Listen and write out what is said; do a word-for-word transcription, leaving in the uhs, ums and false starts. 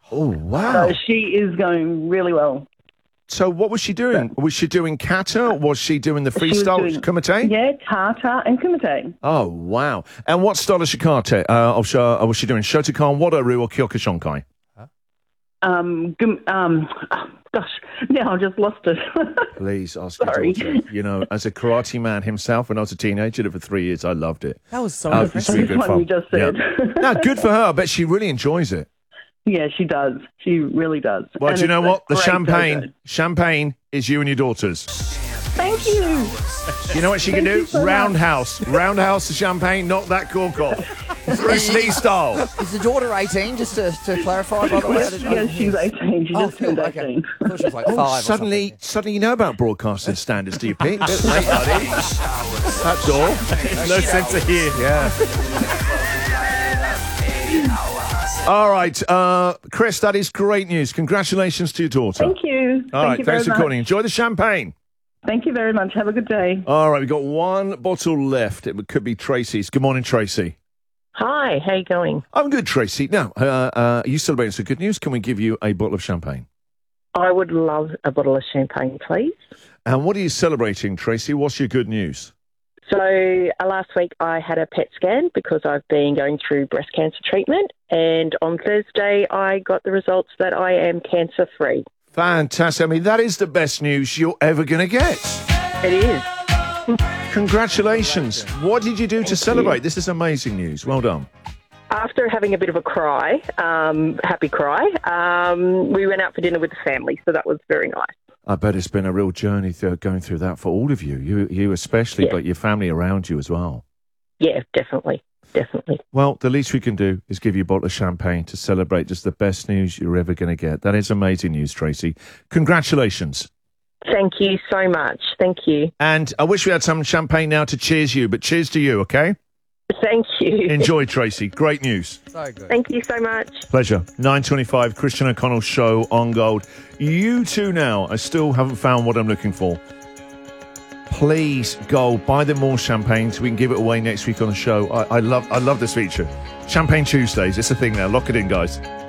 Oh, wow. So she is going really well. So what was she doing? Was she doing kata? Was she doing the freestyle She was doing- kumite? Yeah, kata and kumite. Oh, wow. And what style of shikate? Uh, of, sh- uh, was she doing Shotokan, Wado-ryu, or Kyokushinkai? Um, gum, um, oh, gosh, now I've just lost it. Please ask Sorry. your daughter. You know, as a karate man himself, when I was a teenager, did it for three years. I loved it. That was so Uh, it used to be That's good what fun. you just said. Yeah. No, good for her. I bet she really enjoys it. Yeah, she does. She really does. Well, And do you know it's a what? The great champagne, dojo. champagne is you and your daughters. Thank you. You know what she can Thank do? you so much. Roundhouse. Roundhouse the champagne, knock that cork off. Bruce Lee style. Is the daughter eighteen, just to, to clarify, by the way? Yes, yes, she's eighteen. She Oh, just turned cool, okay. eighteen. I thought she was like Oh, five or suddenly, something. suddenly you know about broadcasting standards, do you, Pete? Bit late, buddy. That's all. No sense of here. Yeah. All right, uh, Chris, that is great news. Congratulations to your daughter. Thank you. All Thank right, you thanks very for much. calling. Enjoy the champagne. Thank you very much. Have a good day. All right, we've got one bottle left. It could be Tracy's. Good morning, Tracy. Hi, how you going? I'm good, Tracy. Now, uh, uh, are you celebrating some good news? Can we give you a bottle of champagne? I would love a bottle of champagne, please. And what are you celebrating, Tracy? What's your good news? So uh, last week I had a P E T scan because I've been going through breast cancer treatment, and on Thursday I got the results that I am cancer-free. Fantastic. I mean, that is the best news you're ever going to get. It is. Congratulations. What did you do to celebrate? This is amazing news. Well done. After having a bit of a cry, um, happy cry, um, we went out for dinner with the family, so that was very nice. I bet it's been a real journey through going through that for all of you. You, you especially, Yeah. but your family around you as well. Yeah, definitely, definitely. Well, the least we can do is give you a bottle of champagne to celebrate just the best news you're ever going to get. That is amazing news, Tracy. Congratulations. Thank you so much. Thank you. And I wish we had some champagne now to cheers you, but cheers to you, okay? Thank you. Enjoy, Tracy. Great news. So good. Thank you so much. Pleasure. nine twenty-five, Christian O'Connell Show on Gold. You two now, I still haven't found what I'm looking for. Please, Gold, buy them more champagne so we can give it away next week on the show. I, I love I love this feature. Champagne Tuesdays, it's a thing now. Lock it in, guys.